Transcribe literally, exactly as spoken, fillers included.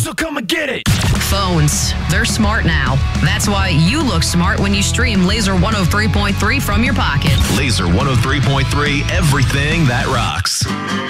so come and get it. Phones, they're smart now. That's why you look smart when you stream Laser one oh three point three from your pocket. Laser one oh three point three, everything that rocks.